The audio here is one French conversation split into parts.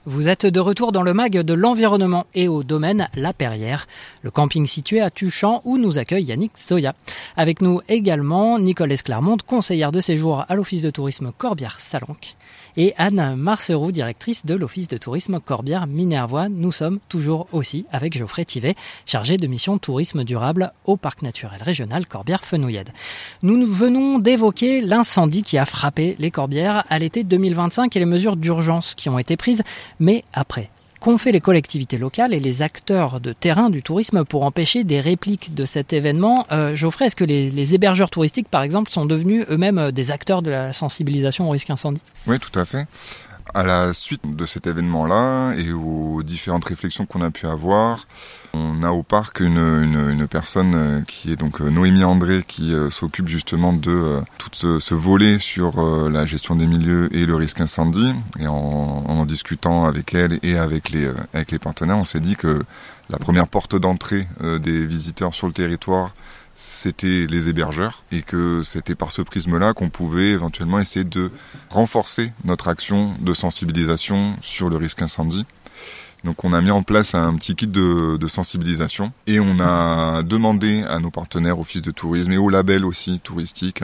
Vous êtes de retour dans le mag de l'environnement et au domaine La Perrière, le camping situé à Tuchan où nous accueille Yannick Zoya. Avec nous également Nicole Esclarmonde, conseillère de séjour à l'Office de tourisme Corbière-Salanque, et Anne Marceroux, directrice de l'Office de tourisme Corbière-Minervois. Nous sommes toujours aussi avec Geoffrey Thivet, chargé de mission tourisme durable au Parc naturel régional Corbière-Fenouillède. Nous venons d'évoquer l'incendie qui a frappé les Corbières à l'été 2025 et les mesures d'urgence qui ont été prises. Mais après, qu'ont fait les collectivités locales et les acteurs de terrain du tourisme pour empêcher des répliques de cet événement ? Geoffrey, est-ce que les hébergeurs touristiques, par exemple, sont devenus eux-mêmes des acteurs de la sensibilisation au risque incendie ? Oui, tout à fait. À la suite de cet événement-là et aux différentes réflexions qu'on a pu avoir, on a au parc une personne qui est donc Noémie André qui s'occupe justement de tout ce volet sur la gestion des milieux et le risque incendie. Et en discutant avec elle et avec les partenaires, on s'est dit que la première porte d'entrée des visiteurs sur le territoire, c'était les hébergeurs et que c'était par ce prisme-là qu'on pouvait éventuellement essayer de renforcer notre action de sensibilisation sur le risque incendie. Donc on a mis en place un petit kit de sensibilisation et on a demandé à nos partenaires office de tourisme et aux labels aussi touristiques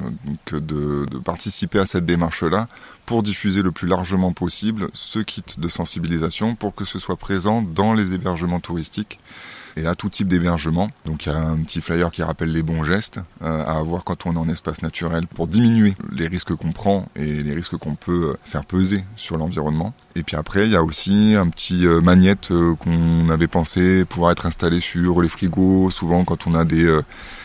de participer à cette démarche-là pour diffuser le plus largement possible ce kit de sensibilisation pour que ce soit présent dans les hébergements touristiques. Et là, tout type d'hébergement. Donc il y a un petit flyer qui rappelle les bons gestes à avoir quand on est en espace naturel pour diminuer les risques qu'on prend et les risques qu'on peut faire peser sur l'environnement. Et puis après, il y a aussi un petit magnète qu'on avait pensé pouvoir être installé sur les frigos, souvent quand on a des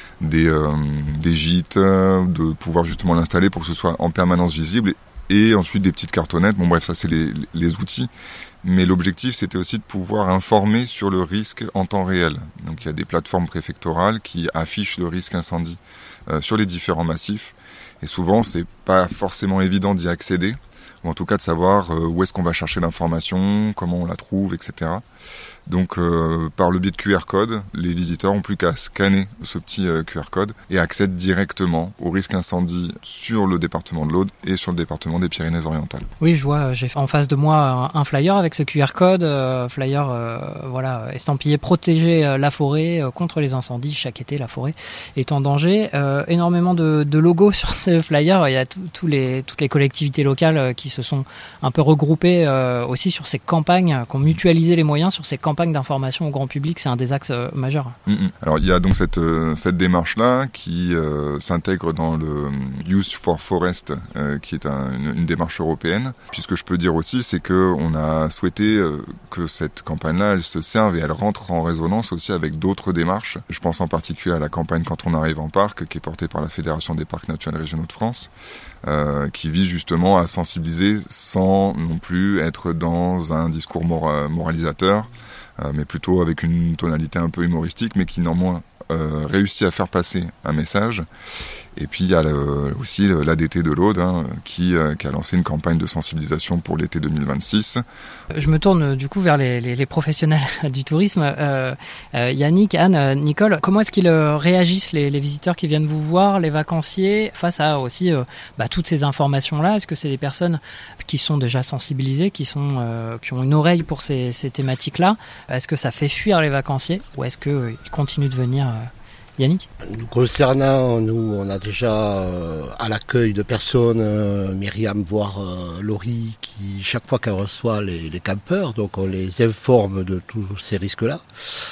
gîtes, de pouvoir justement l'installer pour que ce soit en permanence visible. Et ensuite des petites cartonnettes. Bon bref, ça c'est les outils. Mais l'objectif, c'était aussi de pouvoir informer sur le risque en temps réel. Donc il y a des plateformes préfectorales qui affichent le risque incendie sur les différents massifs. Et souvent, c'est pas forcément évident d'y accéder, ou en tout cas de savoir où est-ce qu'on va chercher l'information, comment on la trouve, etc. Donc par le biais de QR code, les visiteurs n'ont plus qu'à scanner ce petit QR code et accèdent directement au risque incendie sur le département de l'Aude et sur le département des Pyrénées-Orientales. Oui, je vois, j'ai en face de moi un flyer avec ce QR code, estampillé protéger la forêt contre les incendies. Chaque été, la forêt est en danger. Énormément de logos sur ce flyer. Il y a toutes les collectivités locales qui se sont un peu regroupées aussi sur ces campagnes, qui ont mutualisé les moyens sur ces campagnes d'information au grand public. C'est un des axes majeurs. Alors il y a donc cette démarche-là qui s'intègre dans le Youth for Forest, qui est une démarche européenne. Puis ce que je peux dire aussi, c'est qu'on a souhaité que cette campagne-là, elle se serve et elle rentre en résonance aussi avec d'autres démarches. Je pense en particulier à la campagne Quand on arrive en parc, qui est portée par la Fédération des parcs naturels régionaux de France, qui vise justement à sensibiliser sans non plus être dans un discours moralisateur, mais plutôt avec une tonalité un peu humoristique, mais qui néanmoins réussit à faire passer un message. Et puis il y a aussi l'ADT de l'Aude qui a lancé une campagne de sensibilisation pour l'été 2026. Je me tourne du coup vers les professionnels du tourisme. Yannick, Anne, Nicole, comment est-ce qu'ils réagissent les visiteurs qui viennent vous voir, les vacanciers, face à aussi toutes ces informations-là ? Est-ce que c'est des personnes qui sont déjà sensibilisées, qui ont une oreille pour ces thématiques-là ? Est-ce que ça fait fuir les vacanciers ou est-ce qu'ils continuent de venir Yannick ? Nous concernant, nous, on a déjà à l'accueil de personnes, Myriam, voire Laurie, qui chaque fois qu'elle reçoit les campeurs, donc on les informe de tous ces risques-là,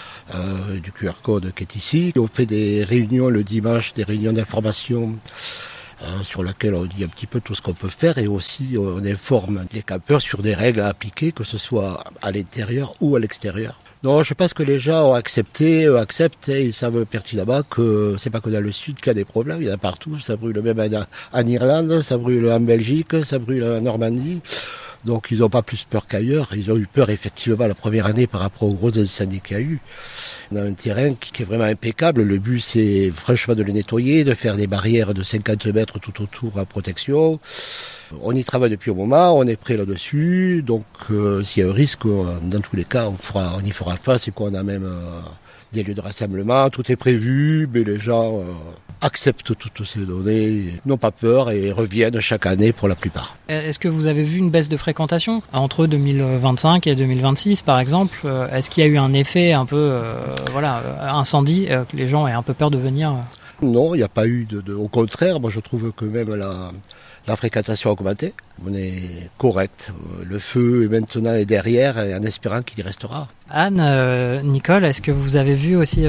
du QR code qui est ici. On fait des réunions le dimanche, des réunions d'information sur lesquelles on dit un petit peu tout ce qu'on peut faire et aussi on informe les campeurs sur des règles à appliquer, que ce soit à l'intérieur ou à l'extérieur. Non, je pense que les gens acceptent et ils savent pertinemment que c'est pas que dans le sud qu'il y a des problèmes, il y en a partout, ça brûle même en Irlande, ça brûle en Belgique, ça brûle en Normandie. Donc ils n'ont pas plus peur qu'ailleurs, ils ont eu peur effectivement la première année par rapport aux gros incendies qu'il y a eu. On a un terrain qui est vraiment impeccable, le but c'est franchement de le nettoyer, de faire des barrières de 50 mètres tout autour en protection. On y travaille depuis un moment, on est prêt là-dessus, donc s'il y a un risque, dans tous les cas, on y fera face et qu'on a même des lieux de rassemblement, tout est prévu, mais les gens acceptent toutes ces données, n'ont pas peur et reviennent chaque année pour la plupart. Est-ce que vous avez vu une baisse de fréquentation entre 2025 et 2026 par exemple? Est-ce qu'il y a eu un effet un peu incendie, que les gens aient un peu peur de venir? Non, il n'y a pas eu au contraire, moi je trouve que même la fréquentation a augmenté. On est correct. Le feu maintenant est derrière et en espérant qu'il y restera. Anne, Nicole, est-ce que vous avez vu aussi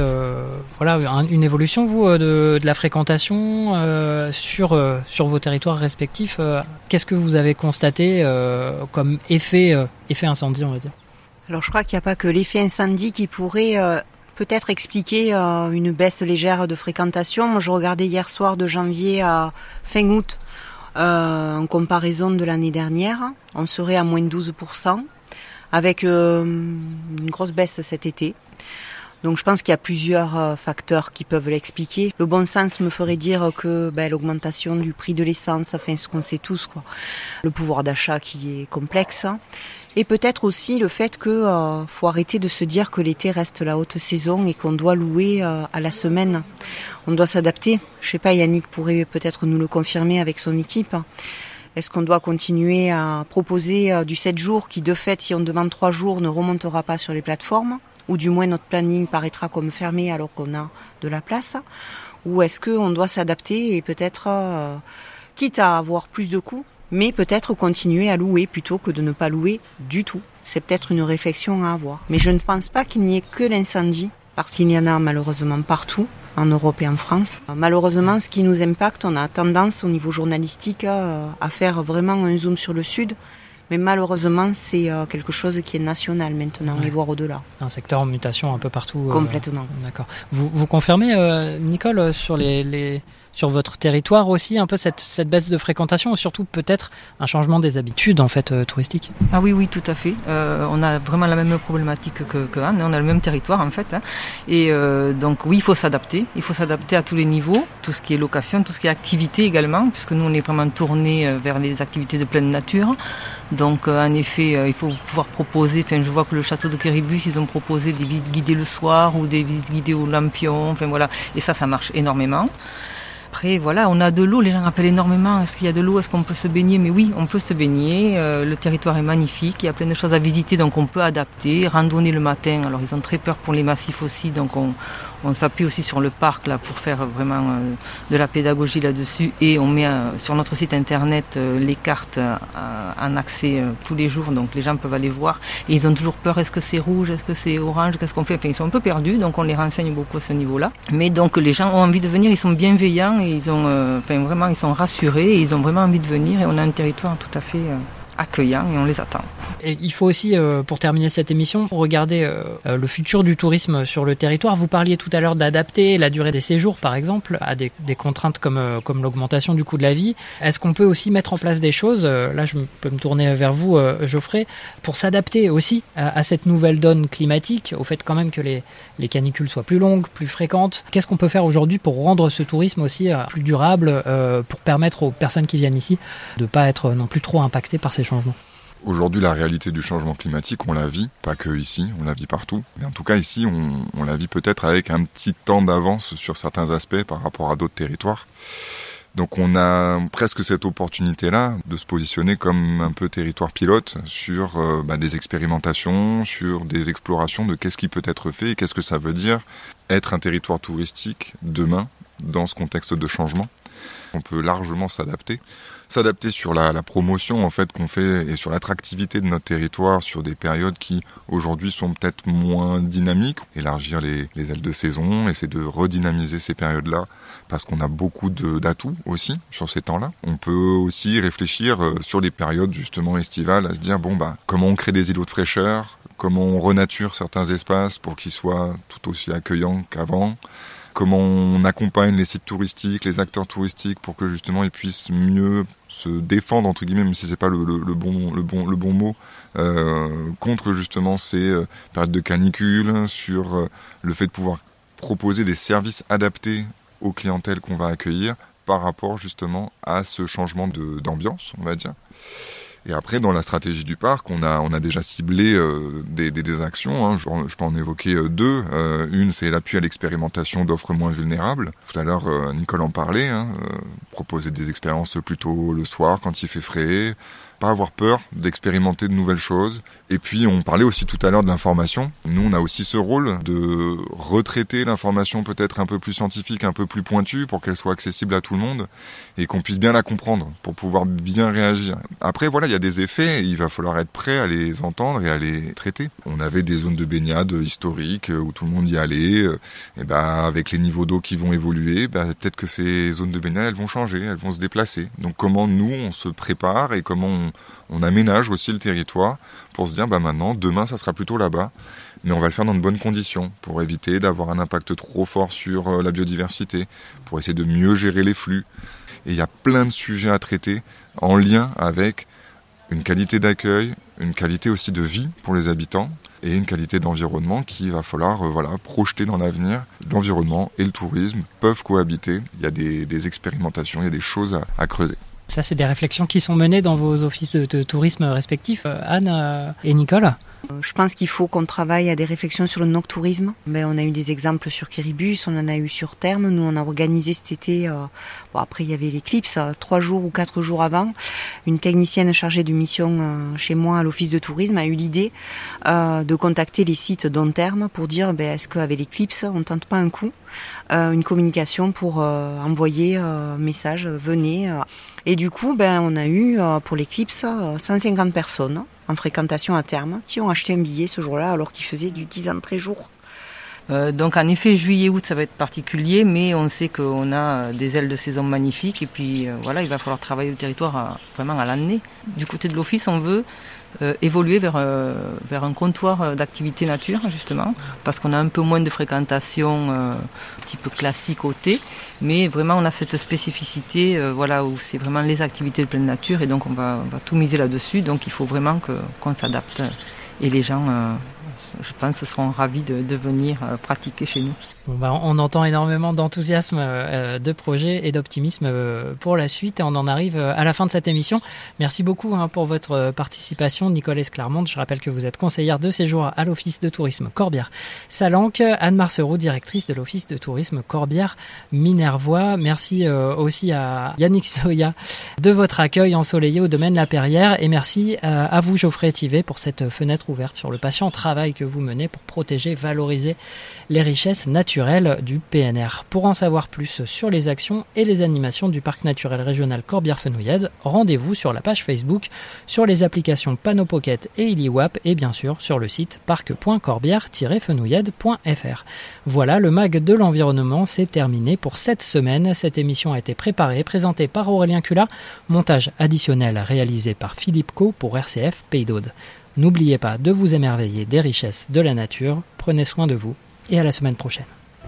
une évolution, vous, de la fréquentation sur vos territoires respectifs? Qu'est-ce que vous avez constaté comme effet incendie, on va dire? Alors je crois qu'il n'y a pas que l'effet incendie qui pourrait peut-être expliquer une baisse légère de fréquentation. Moi je regardais hier soir de janvier à fin août en comparaison de l'année dernière. On serait à moins de 12%. Avec une grosse baisse cet été. Donc je pense qu'il y a plusieurs facteurs qui peuvent l'expliquer. Le bon sens me ferait dire que l'augmentation du prix de l'essence, enfin ce qu'on sait tous, quoi. Le pouvoir d'achat qui est complexe. Et peut-être aussi le fait que faut arrêter de se dire que l'été reste la haute saison et qu'on doit louer à la semaine. On doit s'adapter. Je sais pas, Yannick pourrait peut-être nous le confirmer avec son équipe. Est-ce qu'on doit continuer à proposer du 7 jours qui, de fait, si on demande 3 jours, ne remontera pas sur les plateformes? Ou du moins notre planning paraîtra comme fermé alors qu'on a de la place? Ou est-ce qu'on doit s'adapter et peut-être, quitte à avoir plus de coûts, mais peut-être continuer à louer plutôt que de ne pas louer du tout? C'est peut-être une réflexion à avoir. Mais je ne pense pas qu'il n'y ait que l'incendie, parce qu'il y en a malheureusement partout, en Europe et en France. Malheureusement, ce qui nous impacte, on a tendance au niveau journalistique à faire vraiment un zoom sur le sud. Mais malheureusement, c'est quelque chose qui est national maintenant, et voire au-delà. Un secteur en mutation un peu partout. Complètement. D'accord. Vous confirmez, Nicole, sur votre territoire aussi un peu cette baisse de fréquentation, ou surtout peut-être un changement des habitudes en fait touristiques? Ah oui, tout à fait. On a vraiment la même problématique que Anne. On a le même territoire en fait. Et donc oui, il faut s'adapter. Il faut s'adapter à tous les niveaux, tout ce qui est location, tout ce qui est activité également, puisque nous on est vraiment tourné vers les activités de pleine nature. Donc en effet, il faut pouvoir proposer, je vois que le château de Quéribus, ils ont proposé des visites guidées le soir ou des visites guidées au lampion, et ça marche énormément. Après, on a de l'eau, les gens appellent énormément, est-ce qu'il y a de l'eau, est-ce qu'on peut se baigner? Mais oui, on peut se baigner, le territoire est magnifique, il y a plein de choses à visiter, donc on peut adapter, randonner le matin, alors ils ont très peur pour les massifs aussi, donc on s'appuie aussi sur le parc là pour faire vraiment de la pédagogie là-dessus, et on met sur notre site internet les cartes en accès tous les jours, donc les gens peuvent aller voir, et ils ont toujours peur, est-ce que c'est rouge, est-ce que c'est orange, qu'est-ce qu'on fait? Ils sont un peu perdus, donc on les renseigne beaucoup à ce niveau-là. Mais donc les gens ont envie de venir, ils sont bienveillants, et ils ont vraiment ils sont rassurés, et ils ont vraiment envie de venir, et on a un territoire tout à fait accueillant et on les attend. Et il faut aussi, pour terminer cette émission, regarder le futur du tourisme sur le territoire. Vous parliez tout à l'heure d'adapter la durée des séjours, par exemple, à des contraintes comme l'augmentation du coût de la vie. Est-ce qu'on peut aussi mettre en place des choses, là je peux me tourner vers vous, Geoffrey, pour s'adapter aussi à cette nouvelle donne climatique, au fait quand même que les canicules soient plus longues, plus fréquentes? Qu'est-ce qu'on peut faire aujourd'hui pour rendre ce tourisme aussi plus durable, pour permettre aux personnes qui viennent ici de ne pas être non plus trop impactées par ces changements? Aujourd'hui, la réalité du changement climatique, on la vit, pas que ici, on la vit partout. Mais en tout cas, ici, on la vit peut-être avec un petit temps d'avance sur certains aspects par rapport à d'autres territoires. Donc on a presque cette opportunité-là de se positionner comme un peu territoire pilote sur des expérimentations, sur des explorations de qu'est-ce qui peut être fait et qu'est-ce que ça veut dire être un territoire touristique demain dans ce contexte de changement. On peut largement s'adapter sur la promotion en fait qu'on fait et sur l'attractivité de notre territoire sur des périodes qui aujourd'hui sont peut-être moins dynamiques, élargir les ailes de saison, essayer de redynamiser ces périodes-là parce qu'on a beaucoup d'atouts aussi sur ces temps-là. On peut aussi réfléchir sur les périodes justement estivales à se dire comment on crée des îlots de fraîcheur, comment on renature certains espaces pour qu'ils soient tout aussi accueillants qu'avant. Comment on accompagne les sites touristiques, les acteurs touristiques pour que justement ils puissent mieux se défendre entre guillemets, même si c'est pas le bon mot, contre justement ces périodes de canicule, sur le fait de pouvoir proposer des services adaptés aux clientèles qu'on va accueillir par rapport justement à ce changement d'ambiance, on va dire. Et après, dans la stratégie du parc, on a déjà ciblé des actions. Hein. Je peux en évoquer deux. Une, c'est l'appui à l'expérimentation d'offres moins vulnérables. Tout à l'heure, Nicole en parlait. Hein. Proposer des expériences plutôt le soir, quand il fait frais. Pas avoir peur d'expérimenter de nouvelles choses. Et puis, on parlait aussi tout à l'heure de l'information. Nous, on a aussi ce rôle de retraiter l'information peut-être un peu plus scientifique, un peu plus pointue, pour qu'elle soit accessible à tout le monde et qu'on puisse bien la comprendre, pour pouvoir bien réagir. Après, voilà, il y a des effets et il va falloir être prêt à les entendre et à les traiter. On avait des zones de baignade historiques où tout le monde y allait. Et avec les niveaux d'eau qui vont évoluer, peut-être que ces zones de baignade, elles vont changer, elles vont se déplacer. Donc, comment nous, on se prépare et comment on aménage aussi le territoire pour se dire maintenant, demain ça sera plutôt là-bas, mais on va le faire dans de bonnes conditions pour éviter d'avoir un impact trop fort sur la biodiversité, pour essayer de mieux gérer les flux. Et il y a plein de sujets à traiter en lien avec une qualité d'accueil, une qualité aussi de vie pour les habitants et une qualité d'environnement qu'il va falloir projeter dans l'avenir. L'environnement et le tourisme peuvent cohabiter. Il y a des expérimentations, il y a des choses à creuser. Ça, c'est des réflexions qui sont menées dans vos offices de tourisme respectifs, Anne et Nicole. Je pense qu'il faut qu'on travaille à des réflexions sur le noctourisme. On a eu des exemples sur Kiribus, on en a eu sur Terme. Nous, on a organisé cet été, après il y avait l'éclipse, 3 jours ou 4 jours avant. Une technicienne chargée de mission chez moi à l'office de tourisme a eu l'idée de contacter les sites dont Terme pour dire est-ce qu'avec l'éclipse, on tente pas un coup une communication pour envoyer un message, venez. Et du coup, on a eu pour l'éclipse 150 personnes en fréquentation à Terme qui ont acheté un billet ce jour-là alors qu'il faisait du 10 entrées jour. Donc en effet, juillet-août, ça va être particulier, mais on sait qu'on a des ailes de saison magnifiques et puis il va falloir travailler le territoire vraiment à l'année. Du côté de l'office, on veut évoluer vers un comptoir d'activité nature, justement, parce qu'on a un peu moins de fréquentation un petit peu classique au thé, mais vraiment on a cette spécificité où c'est vraiment les activités de pleine nature et donc on va tout miser là-dessus, donc il faut vraiment qu'on s'adapte et les gens je pense seront ravis de venir pratiquer chez nous. On entend énormément d'enthousiasme, de projet et d'optimisme pour la suite et on en arrive à la fin de cette émission. Merci beaucoup pour votre participation, Nicole Esclarmonde. Je rappelle que vous êtes conseillère de séjour à l'Office de tourisme Corbière-Salanque. Anne Marcereau, directrice de l'Office de tourisme Corbière-Minervois. Merci aussi à Yannick Soya de votre accueil ensoleillé au domaine La Perrière et merci à vous, Geoffrey Thivet, pour cette fenêtre ouverte sur le patient travail que vous menez pour protéger, valoriser les richesses naturelles du PNR. Pour en savoir plus sur les actions et les animations du Parc naturel régional Corbière-Fenouillèdes, rendez-vous sur la page Facebook, sur les applications Pano Pocket et Iliwap et bien sûr sur le site parc.corbière-fenouillèdes.fr. Voilà, le mag de l'environnement, c'est terminé pour cette semaine. Cette émission a été préparée et présentée par Aurélien Cula, montage additionnel réalisé par Philippe Co pour RCF Pays d'Aude. N'oubliez pas de vous émerveiller des richesses de la nature, prenez soin de vous et à la semaine prochaine.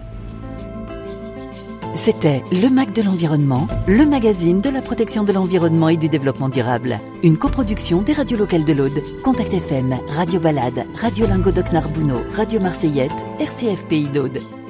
C'était Le Mag de l'Environnement, le magazine de la protection de l'environnement et du développement durable. Une coproduction des radios locales de l'Aude, Contact FM, Radio Balade, Radio Languedoc-Narbonneau, Radio Marseillette, RCF Pays d'Aude.